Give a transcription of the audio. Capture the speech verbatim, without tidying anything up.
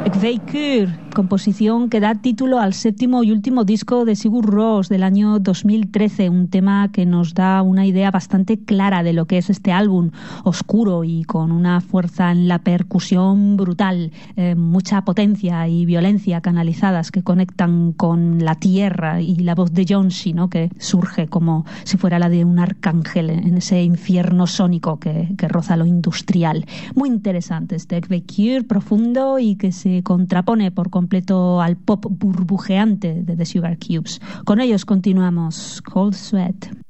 Ekveikür, composición que da título al séptimo y último disco de Sigur Rós del año dos mil trece, un tema que nos da una idea bastante clara de lo que es este álbum, oscuro y con una fuerza en la percusión brutal, eh, mucha potencia y violencia canalizadas que conectan con la tierra, y la voz de Jónsi, ¿no?, que surge como si fuera la de un arcángel en ese infierno sónico que, que roza lo industrial. Muy interesante este Ekveikür, profundo y que se contrapone por completo al pop burbujeante de The Sugar Cubes. Con ellos continuamos. Cold Sweat.